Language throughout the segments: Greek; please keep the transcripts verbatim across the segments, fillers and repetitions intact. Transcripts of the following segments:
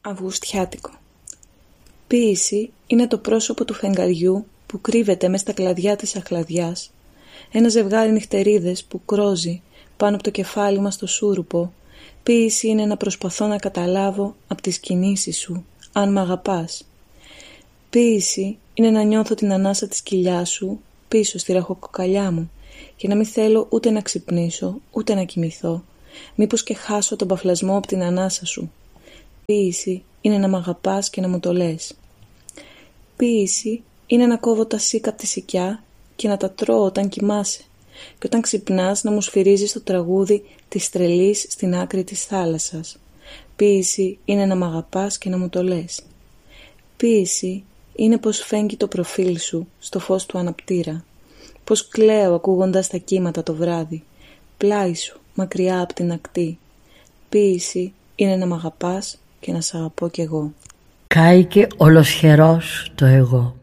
Αυγουστιάτικο. Ποίηση είναι το πρόσωπο του φεγγαριού που κρύβεται μες στα κλαδιά της αχλαδιάς, ένα ζευγάρι νυχτερίδες που κρόζει πάνω από το κεφάλι μας στο σούρουπο. Ποίηση είναι να προσπαθώ να καταλάβω από τις κινήσεις σου αν μ' αγαπάς. Ποίηση είναι να νιώθω την ανάσα της κοιλιάς σου πίσω στη ραχοκοκαλιά μου και να μην θέλω ούτε να ξυπνήσω ούτε να κοιμηθώ, μήπως και χάσω τον παφλασμό από την ανάσα σου. Ποίηση είναι να μ' αγαπάς και να μου το λες. Ποίηση είναι να κόβω τα σίκα από τη σικιά και να τα τρώω όταν κοιμάσαι και όταν ξυπνάς να μου σφυρίζεις το τραγούδι της τρελής στην άκρη της θάλασσας. Ποίηση είναι να μ' αγαπάς και να μου το λες. Ποίηση είναι πως φέγγει το προφίλ σου στο φως του αναπτήρα, πως κλαίω ακούγοντας τα κύματα το βράδυ, πλάι σου μακριά από την ακτή. Ποίηση είναι να μ' αγαπάς και να σ' αγαπώ κι εγώ. Κάηκε ολοσχερός το εγώ.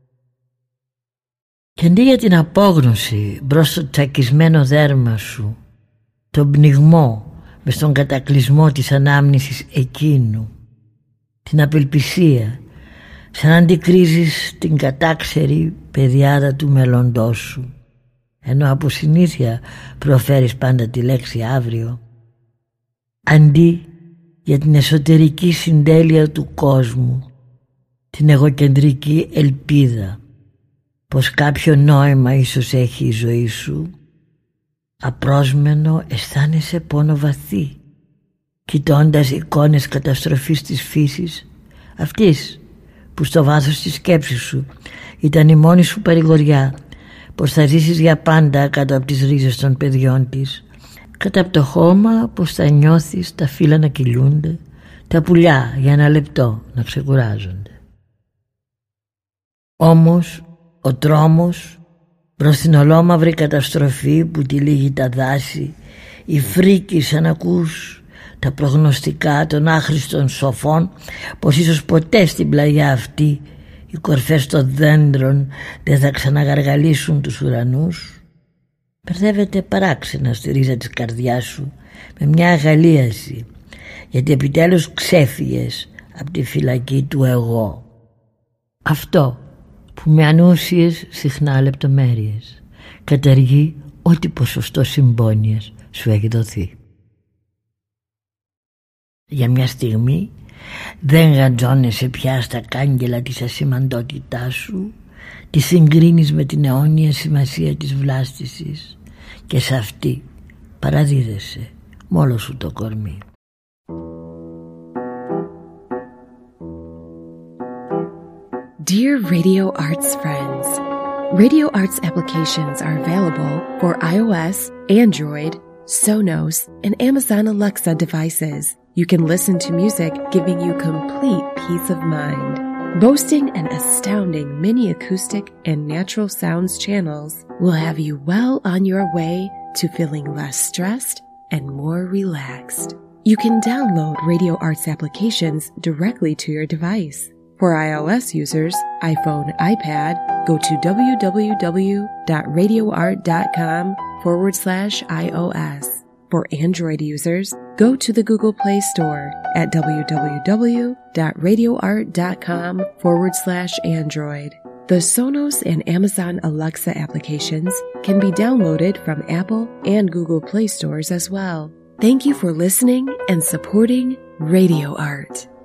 Και αντί για την απόγνωση μπρος στο τσακισμένο δέρμα σου, τον πνιγμό μες στον κατακλυσμό της ανάμνησης εκείνου, την απελπισία σαν να αντικρίζεις την κατάξερη πεδιάδα του μέλλοντός σου, ενώ από συνήθεια προφέρεις πάντα τη λέξη αύριο, αντί για την εσωτερική συντέλεια του κόσμου, την εγωκεντρική ελπίδα πως κάποιο νόημα ίσως έχει η ζωή σου, απρόσμενο αισθάνεσαι πόνο βαθύ, κοιτώντας εικόνες καταστροφής της φύσης, αυτής που στο βάθος της σκέψης σου ήταν η μόνη σου παρηγοριά, πως θα ζήσεις για πάντα κάτω από τις ρίζες των παιδιών της, κάτω από το χώμα πως θα νιώθεις τα φύλλα να κυλιούνται, τα πουλιά για ένα λεπτό να ξεκουράζονται. Όμως ο τρόμος προς την ολόμαυρη καταστροφή που τυλίγει τα δάση, η φρίκη σαν ακούς τα προγνωστικά των άχρηστων σοφών πως ίσως ποτέ στην πλαγιά αυτή οι κορφές των δέντρων δεν θα ξαναγαργαλίσουν τους ουρανούς, μπερδεύεται παράξενα στη ρίζα της καρδιάς σου με μια αγαλίαση, γιατί επιτέλους ξέφυγες από τη φυλακή του εγώ, αυτό που με ανούσιες συχνά λεπτομέρειες καταργεί ό,τι ποσοστό συμπόνιας σου έχει δοθεί. Για μια στιγμή δεν γαντζώνεσαι πια στα κάγκελα της ασημαντότητάς σου, τη συγκρίνεις με την αιώνια σημασία της βλάστησης και σε αυτή παραδίδεσαι με όλο σου το κορμί. Dear Radio Arts friends, Radio Arts applications are available for iOS, Android, Sonos, and Amazon Alexa devices. You can listen to music giving you complete peace of mind. Boasting an astounding mini acoustic and natural sounds channels will have you well on your way to feeling less stressed and more relaxed. You can download Radio Arts applications directly to your device. For iOS users, iPhone, iPad, go to www.radioart.com forward slash iOS. For Android users, go to the Google Play Store at www.radioart.com forward slash Android. The Sonos and Amazon Alexa applications can be downloaded from Apple and Google Play stores as well. Thank you for listening and supporting Radio Art.